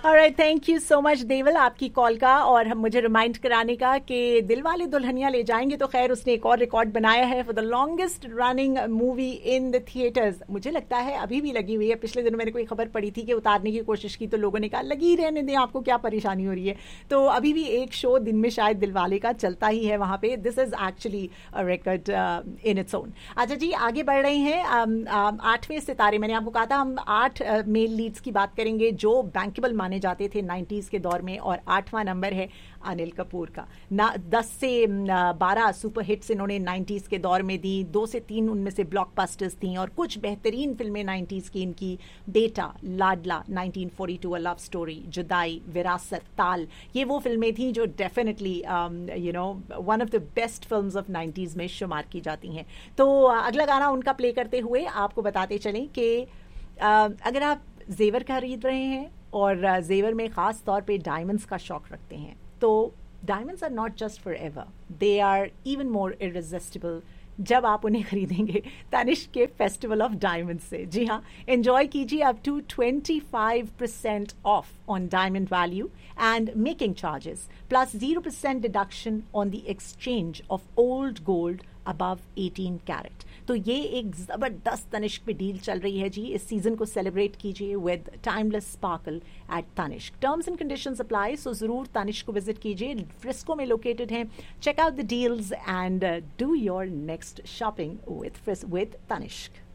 Alright, thank you so much देवल आपकी call का और हम मुझे रिमाइंड कराने का कि दिलवाले दुल्हनिया ले जाएंगे। तो खैर उसने एक और रिकॉर्ड बनाया है for the longest running movie in the theatres. मुझे लगता है अभी भी लगी हुई है। पिछले दिनों मैंने कोई खबर पढ़ी थी कि उतारने की कोशिश की तो लोगों ने कहा लगी रहने दें, आपको क्या परेशानी हो रही है। तो अभी भी एक शो दिन में शायद दिलवाले का चलता ही है वहाँ पे। This is actually a record in its own. अच्छा जी, आगे बढ़ रहे हैं। 8वें सितारे, मैंने आपको कहा था हम 8 मेल लीड्स की बात करेंगे जो बैंकेबल माने जाते थे 90s के दौर में, और 8वां नंबर है अनिल कपूर का। 10 से 12 सुपर हिट्स इन्होंने 90s के दौर में दी। 2 से 3 उनमें से ब्लॉकबस्टर्स थी और कुछ बेहतरीन फिल्में 90s की इनकी। बेटा, लाडला, 1942, अ लव स्टोरी, जुदाई, विरासत, ताल, ये वो फिल्में थी जो definitely one of the best films of 90s में शुमार की जाती हैं। तो अगला गाना उनका प्ले करते हुए आपको बताते चलें कि अगर आप जेवर खरीद रहे हैं और जेवर में ख़ास तौर पे डायमंड्स का शौक रखते हैं तो diamonds are not just for ever, they are even more irresistible जब आप उन्हें खरीदेंगे तनिष्क के फेस्टिवल ऑफ डायमंड से। जी हाँ, एंजॉय कीजिए up to 25% of on diamond value and making charges plus 0% deduction on the exchange of old gold above 18 carat. तो ये एक ज़बरदस्त तनिष्क पे डील चल रही है जी। इस सीजन को सेलिब्रेट कीजिए with timeless sparkle eight Tanishq. Terms and conditions apply, सो ज़रूर तनिष्क को विजिट कीजिए। फ्रिस्को में लोकेटेड हैं। Check out the deals and do your next shopping with Tanishq.